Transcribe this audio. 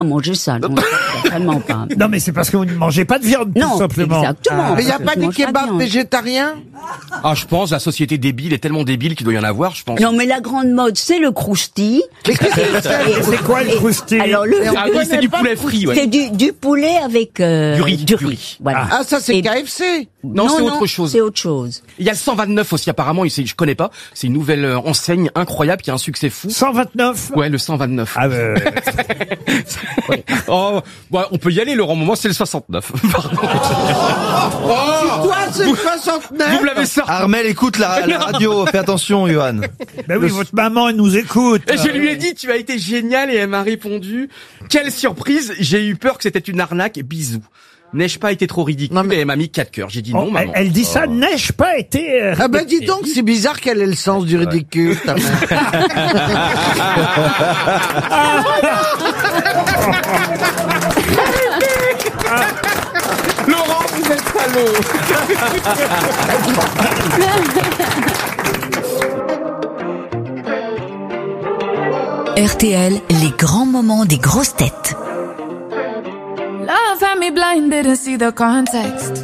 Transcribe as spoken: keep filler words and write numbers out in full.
manger ça, non, vraiment pas. Non, mais c'est parce que vous ne mangez pas de viande, Non, tout simplement. exactement. Mais il n'y a parce pas que je des mange pas de kebabs viande. végétariens? Ah, je pense, la société débile est tellement débile qu'il doit y en avoir, je pense. Non, mais la grande mode, c'est le crousti. Mais qu'est-ce que c'est? C'est quoi le Et- croustille? Alors, le, Ah oui, c'est du poulet frit, ouais. c'est du, du poulet avec euh, Du riz, Du du riz. riz. Voilà. Ah, ça, c'est Et- K F C. Non, c'est autre chose. C'est autre chose. Il y a le cent vingt-neuf aussi, apparemment, c'est- je connais pas. C'est une nouvelle euh, enseigne incroyable qui a un succès fou. cent vingt-neuf? Ouais, le cent vingt-neuf. Ah, euh, Oh, bah, on peut y aller, Laurent. Moi, c'est le soixante-neuf. Pardon. Toi, c'est le soixante-neuf. Vous me l'avez sorti. Armel, écoute la, la radio. Fais attention, Johan. ben oui, votre maman, elle nous écoute. Et je lui ai dit, tu as été génial, et elle m'a répondu, quelle surprise, j'ai eu peur que c'était une arnaque, bisous. N'ai-je pas été trop ridicule? Non, mais- Et elle m'a mis quatre cœurs. J'ai dit non, Oh, elle, maman. elle dit ça, n'ai-je pas été... euh, Ah bah dis donc, c'est bizarre qu'elle ait le sens du ridicule, ta mère. Laurent, vous êtes salaud. R T L, les grands moments des grosses têtes. Love had me blind, didn't see the context.